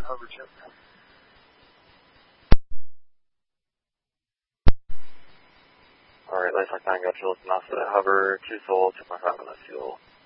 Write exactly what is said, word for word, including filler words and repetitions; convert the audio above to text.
hover check. Alright, Lifetrack nine, got you, NASA, hover, two soul, two point five minutes fuel.